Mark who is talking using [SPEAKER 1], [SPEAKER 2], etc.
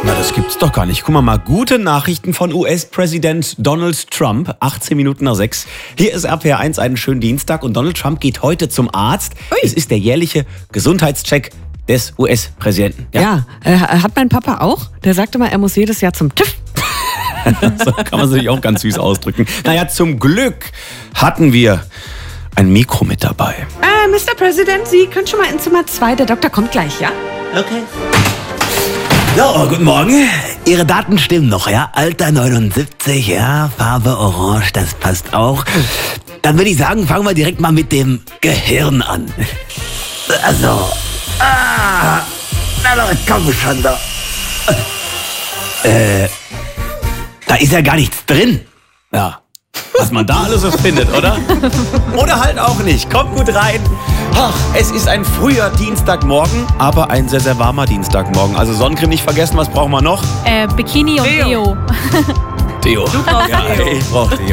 [SPEAKER 1] Na, das gibt's doch gar nicht. Guck mal, gute Nachrichten von US-Präsident Donald Trump. 18 Minuten nach 6. Hier ist RPR 1, einen schönen Dienstag. Und Donald Trump geht heute zum Arzt.
[SPEAKER 2] Ui.
[SPEAKER 1] Es ist der jährliche Gesundheitscheck des US-Präsidenten.
[SPEAKER 2] Ja, hat mein Papa auch. Der sagte mal, er muss jedes Jahr zum TÜV.
[SPEAKER 1] So kann man sich auch ganz süß ausdrücken. Naja, zum Glück hatten wir ein Mikro mit dabei.
[SPEAKER 2] Mr. President, Sie können schon mal in Zimmer 2. Der Doktor kommt gleich, ja?
[SPEAKER 3] Okay. So, guten Morgen. Ihre Daten stimmen noch, ja? Alter 79, ja, Farbe orange, das passt auch. Dann würde ich sagen, fangen wir direkt mal mit dem Gehirn an. Also, na Leute, komm schon da. Da ist ja gar nichts drin.
[SPEAKER 1] Ja, was man da alles so findet, oder? Oder halt auch nicht. Kommt gut rein. Ach, es ist ein früher Dienstagmorgen, aber ein sehr, sehr warmer Dienstagmorgen. Also Sonnencreme nicht vergessen, was brauchen wir noch?
[SPEAKER 4] Bikini und Deo.
[SPEAKER 1] Deo.
[SPEAKER 2] Du brauchst
[SPEAKER 1] Ja,
[SPEAKER 2] Deo.
[SPEAKER 1] ich brauch Deo.